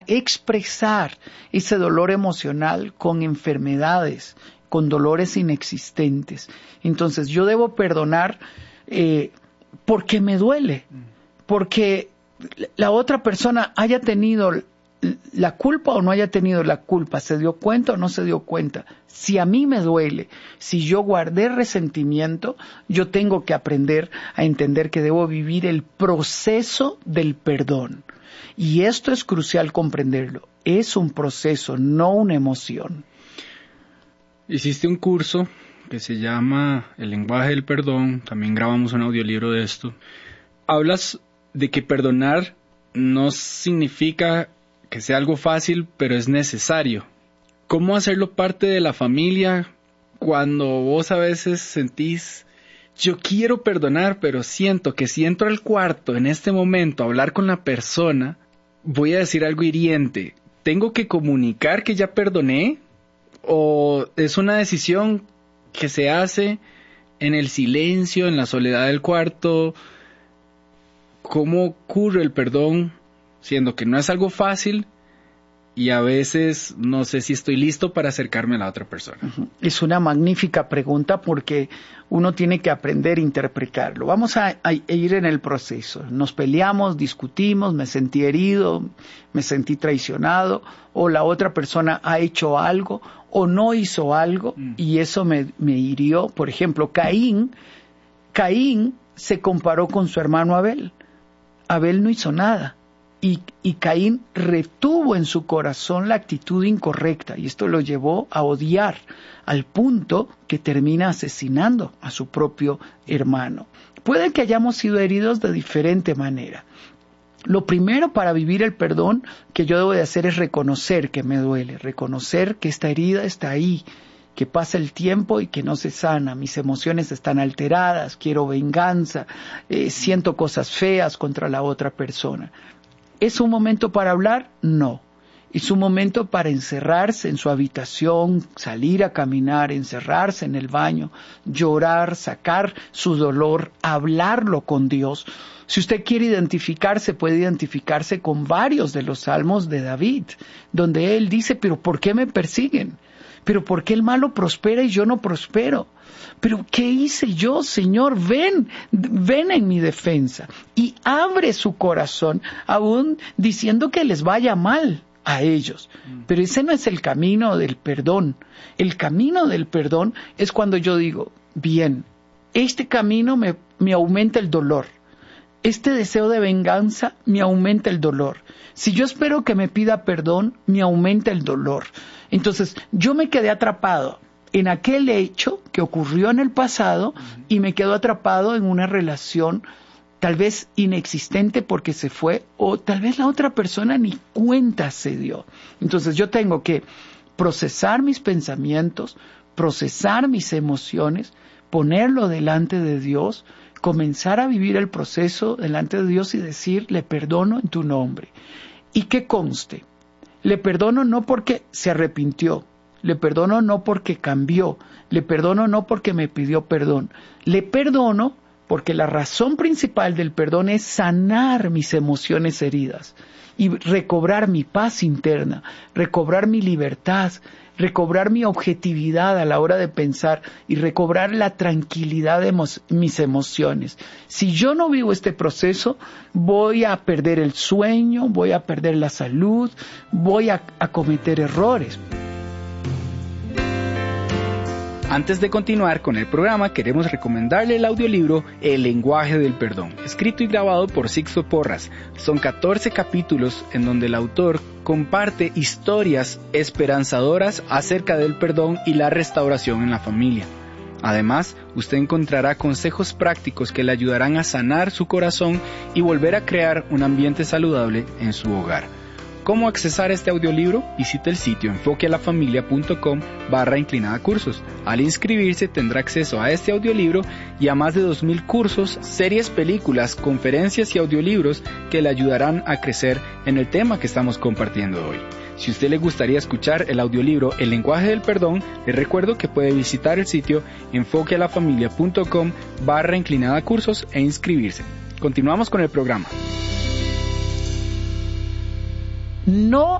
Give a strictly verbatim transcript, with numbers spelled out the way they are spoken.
expresar ese dolor emocional con enfermedades, con dolores inexistentes. Entonces yo debo perdonar eh, porque me duele, porque la otra persona haya tenido la culpa o no haya tenido la culpa, se dio cuenta o no se dio cuenta. Si a mí me duele, si yo guardé resentimiento, yo tengo que aprender a entender que debo vivir el proceso del perdón. Y esto es crucial comprenderlo. Es un proceso, no una emoción. Hiciste un curso que se llama El lenguaje del perdón, también grabamos un audiolibro de esto. Hablas de que perdonar no significa que sea algo fácil, pero es necesario. ¿Cómo hacerlo parte de la familia cuando vos a veces sentís, yo quiero perdonar, pero siento que si entro al cuarto en este momento a hablar con la persona, voy a decir algo hiriente? ¿Tengo que comunicar que ya perdoné? ¿O es una decisión que se hace en el silencio, en la soledad del cuarto? ¿Cómo ocurre el perdón, siendo que no es algo fácil y a veces no sé si estoy listo para acercarme a la otra persona? Es una magnífica pregunta porque uno tiene que aprender a interpretarlo. Vamos a, a ir en el proceso. Nos peleamos, discutimos, me sentí herido, me sentí traicionado, o la otra persona ha hecho algo o no hizo algo mm. y eso me, me hirió. Por ejemplo, Caín, Caín se comparó con su hermano Abel. Abel no hizo nada. Y, y Caín retuvo en su corazón la actitud incorrecta y esto lo llevó a odiar al punto que termina asesinando a su propio hermano. Puede que hayamos sido heridos de diferente manera. Lo primero para vivir el perdón que yo debo de hacer es reconocer que me duele, reconocer que esta herida está ahí, que pasa el tiempo y que no se sana, mis emociones están alteradas, quiero venganza, eh, siento cosas feas contra la otra persona. ¿Es un momento para hablar? No. Es un momento para encerrarse en su habitación, salir a caminar, encerrarse en el baño, llorar, sacar su dolor, hablarlo con Dios. Si usted quiere identificarse, puede identificarse con varios de los salmos de David, donde él dice, pero ¿por qué me persiguen? ¿Pero por qué el malo prospera y yo no prospero? ¿Pero qué hice yo, Señor? Ven, ven en mi defensa. Y abre su corazón, aún diciendo que les vaya mal a ellos. Pero ese no es el camino del perdón. El camino del perdón es cuando yo digo, bien, este camino me, me aumenta el dolor. Este deseo de venganza me aumenta el dolor. Si yo espero que me pida perdón, me aumenta el dolor. Entonces, yo me quedé atrapado en aquel hecho que ocurrió en el pasado y me quedo atrapado en una relación tal vez inexistente porque se fue, o tal vez la otra persona ni cuenta se dio. Entonces, yo tengo que procesar mis pensamientos, procesar mis emociones, ponerlo delante de Dios, comenzar a vivir el proceso delante de Dios y decir, le perdono en tu nombre. Y que conste, le perdono no porque se arrepintió, le perdono no porque cambió, le perdono no porque me pidió perdón, le perdono porque la razón principal del perdón es sanar mis emociones heridas y recobrar mi paz interna, recobrar mi libertad, recobrar mi objetividad a la hora de pensar y recobrar la tranquilidad de emo- mis emociones. Si yo no vivo este proceso, voy a perder el sueño, voy a perder la salud, voy a, a cometer errores. Antes de continuar con el programa, queremos recomendarle el audiolibro El lenguaje del perdón, escrito y grabado por Sixto Porras. Son catorce capítulos en donde el autor comparte historias esperanzadoras acerca del perdón y la restauración en la familia. Además, usted encontrará consejos prácticos que le ayudarán a sanar su corazón y volver a crear un ambiente saludable en su hogar. ¿Cómo accesar este audiolibro? Visite el sitio enfoquealafamilia.com barra inclinada cursos. Al inscribirse tendrá acceso a este audiolibro y a más de dos mil cursos, series, películas, conferencias y audiolibros que le ayudarán a crecer en el tema que estamos compartiendo hoy. Si a usted le gustaría escuchar el audiolibro El lenguaje del perdón, le recuerdo que puede visitar el sitio enfoquealafamilia.com barra inclinada cursos e inscribirse. Continuamos con el programa. No